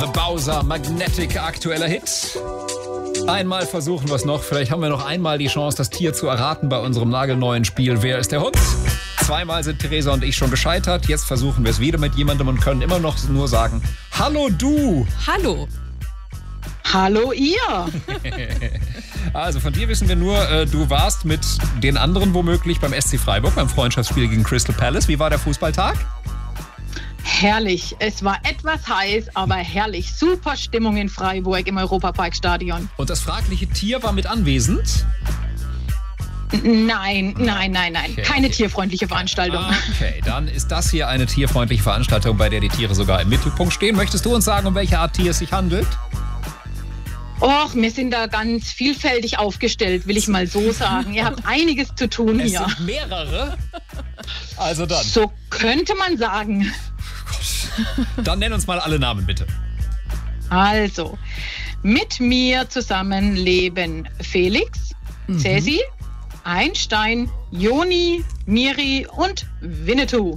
The Bowser Magnetic, aktueller Hit. Einmal versuchen wir es noch. Vielleicht haben wir noch einmal die Chance, das Tier zu erraten bei unserem nagelneuen Spiel Wer ist der Hund? Zweimal sind Theresa und ich schon gescheitert. Jetzt versuchen wir es wieder mit jemandem und können immer noch nur sagen: Hallo du! Hallo! Hallo ihr! Also von dir wissen wir nur, du warst mit den anderen womöglich beim SC Freiburg, beim Freundschaftsspiel gegen Crystal Palace. Wie war der Fußballtag? Herrlich. Es war etwas heiß, aber herrlich. Super Stimmung in Freiburg im Europaparkstadion. Und das fragliche Tier war mit anwesend? Nein. Okay, Keine okay. tierfreundliche Veranstaltung. Okay, dann ist das hier eine tierfreundliche Veranstaltung, bei der die Tiere sogar im Mittelpunkt stehen. Möchtest du uns sagen, um welche Art Tier es sich handelt? Och, wir sind da ganz vielfältig aufgestellt, will ich mal so sagen. Ihr habt einiges zu tun Es hier. sind mehrere. Also dann. So könnte man sagen. Dann nenn uns mal alle Namen, bitte. Also, mit mir zusammen leben Felix, Cäsi, Einstein, Joni, Miri und Winnetou.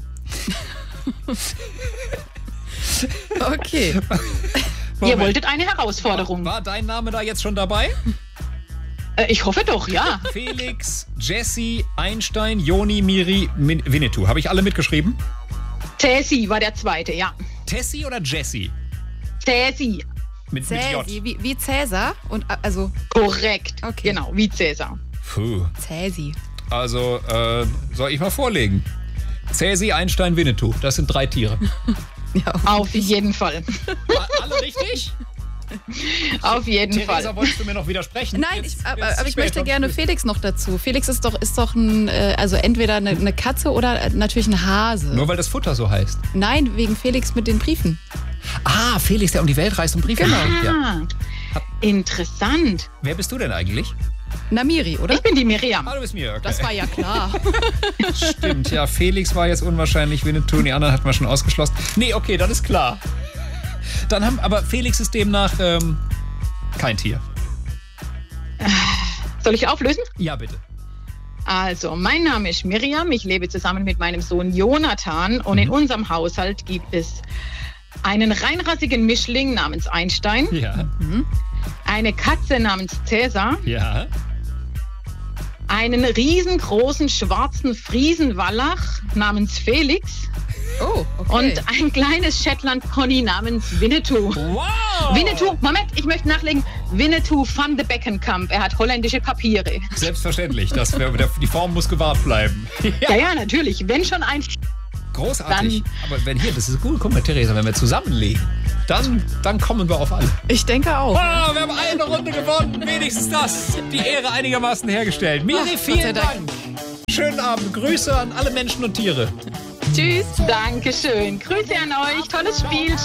Okay. Ihr wolltet eine Herausforderung. War dein Name da jetzt schon dabei? Ich hoffe doch, ja. Felix, Jesse, Einstein, Joni, Miri, Winnetou. Habe ich alle mitgeschrieben? Cäsi war der zweite, ja. Tessie oder Jessie? Cäsi, Mit J. Cäsi, wie Cäsar und also korrekt. Okay. Genau, wie Cäsar. Puh. Cäsi. Also, soll ich mal vorlegen? Cäsi, Einstein, Winnetou. Das sind 3 Tiere. Ja. Auf jeden Fall. Alle richtig? Auf jeden Theresa, Fall. wolltest du mir noch widersprechen? Nein, Jetzt aber ich spät möchte schon gerne früh. Felix noch dazu. Felix ist doch ein, also entweder eine Katze oder natürlich ein Hase. Nur weil das Futter so heißt. Nein, wegen Felix mit den Briefen. Ah, Felix, der um die Welt reist und Briefe schreibt. Ja. Ah, interessant. Wer bist du denn eigentlich? Namiri, oder? Ich bin die Miriam. Ah, du bist mir, okay. Das war ja klar. Stimmt, ja, Felix war jetzt unwahrscheinlich, Winnetou, die anderen hatten wir schon ausgeschlossen. Nee, okay, dann ist klar. Aber Felix ist demnach kein Tier. Soll ich auflösen? Ja, bitte. Also, mein Name ist Miriam. Ich lebe zusammen mit meinem Sohn Jonathan. Und in unserem Haushalt gibt es einen reinrassigen Mischling namens Einstein, Ja, eine Katze namens Cäsar, ja. einen riesengroßen schwarzen Friesenwallach namens Felix Oh, okay. und ein kleines Shetland-Pony namens Winnetou. Wow! Winnetou, Moment, ich möchte nachlegen. Winnetou van de Beckenkamp. Er hat holländische Papiere. Selbstverständlich, die Form muss gewahrt bleiben. Ja, natürlich. Wenn schon ein... Großartig. Aber wenn hier, das ist gut, guck mal, Theresa, wenn wir zusammenlegen, dann kommen wir auf alle. Ich denke auch. Oh, wir haben eine Runde gewonnen. Wenigstens das. Die Ehre einigermaßen hergestellt. Miri, Ach, Gott sei vielen Dank. Dank. Schönen Abend. Grüße an alle Menschen und Tiere. Tschüss. Dankeschön. Grüße an euch. Tolles Spiel.